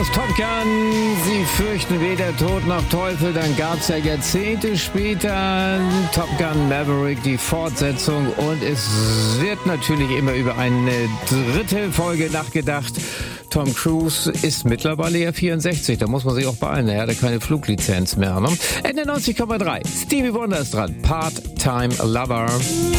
aus Top Gun. Sie fürchten weder Tod noch Teufel. Dann gab's ja Jahrzehnte später Top Gun Maverick, die Fortsetzung. Und es wird natürlich immer über eine dritte Folge nachgedacht. Tom Cruise ist mittlerweile ja 64. Da muss man sich auch beeilen. Er hatte keine Fluglizenz mehr. Ne? Ende 90,3. Stevie Wonder ist dran. Part-Time Lover.